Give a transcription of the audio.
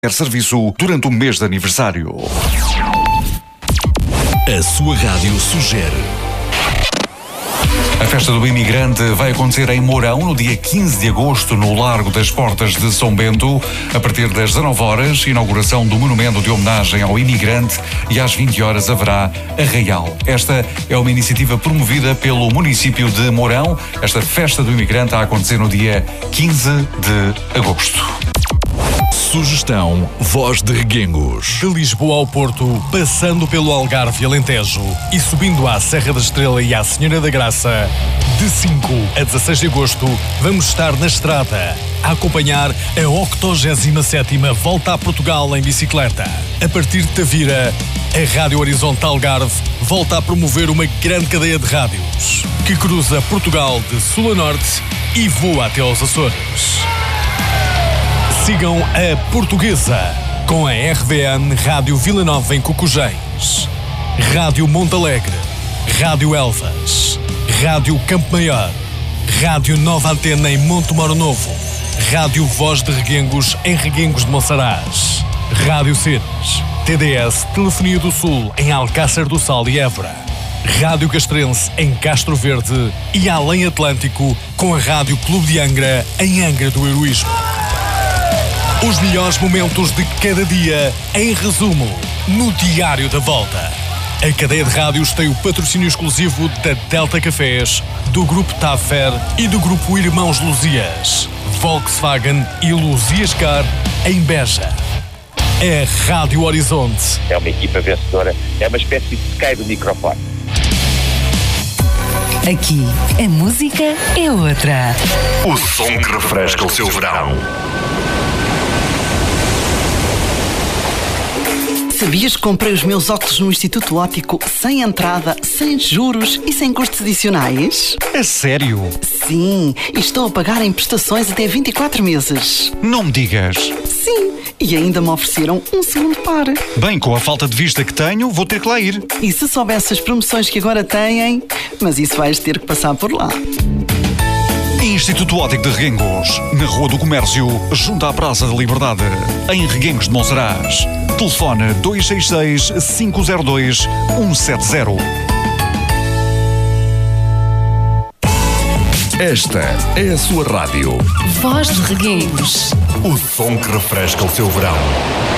serviço durante o mês de aniversário. A sua rádio sugere. A festa do imigrante vai acontecer em Mourão no dia 15 de agosto no Largo das Portas de São Bento. A partir das 19 horas, inauguração do monumento de homenagem ao imigrante e às 20 horas haverá arraial. Esta é uma iniciativa promovida pelo município de Mourão. Esta festa do imigrante a acontecer no dia 15 de agosto. Sugestão Voz de Reguengos. De Lisboa ao Porto, passando pelo Algarve e Alentejo e subindo à Serra da Estrela e à Senhora da Graça, de 5 a 16 de agosto, vamos estar na estrada a acompanhar a 87ª Volta a Portugal em bicicleta. A partir de Tavira, a Rádio Horizonte Algarve volta a promover uma grande cadeia de rádios que cruza Portugal de sul a norte e voa até aos Açores. Sigam a Portuguesa com a RVN Rádio Vila Nova em Cocujém, Rádio Montalegre, Rádio Elvas, Rádio Campo Maior, Rádio Nova Antena em Montemoro Novo, Rádio Voz de Reguengos em Reguengos de Monsaraz, Rádio Ceres, TDS Telefonia do Sul em Alcácer do Sal e Évora, Rádio Castrense em Castro Verde e Além Atlântico com a Rádio Clube de Angra em Angra do Heroísmo. Os melhores momentos de cada dia, em resumo, no Diário da Volta. A cadeia de rádios tem o patrocínio exclusivo da Delta Cafés, do Grupo Tafer e do Grupo Irmãos Luzias, Volkswagen e Luzias Car, em Beja. É Rádio Horizonte. É uma equipa vencedora, é uma espécie de Sky do microfone. Aqui, a música é outra. O som que refresca o seu verão. Sabias que comprei os meus óculos no Instituto Óptico sem entrada, sem juros e sem custos adicionais? É sério? Sim, e estou a pagar em prestações até 24 meses. Não me digas. Sim, e ainda me ofereceram um segundo par. Bem, com a falta de vista que tenho, vou ter que lá ir. E se soubesse as promoções que agora têm, mas isso vais ter que passar por lá. Instituto Óptico de Reguengos, na Rua do Comércio, junto à Praça da Liberdade, em Reguengos de Monsaraz. Telefone 266-502-170. Esta é a sua rádio. Voz de Reguengos. O som que refresca o seu verão.